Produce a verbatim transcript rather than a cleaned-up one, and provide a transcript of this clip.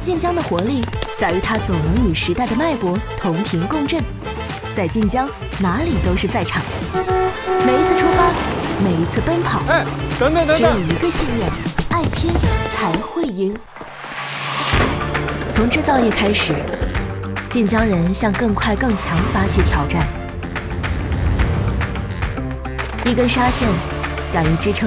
晋江的活力在于它总能与时代的脉搏同频共振，在晋江哪里都是赛场。每一次出发，每一次奔跑， 哎，等等等等， 只有一个信念：爱拼才会赢。从制造业开始，晋江人向更快更强发起挑战。一根纱线敢于支撑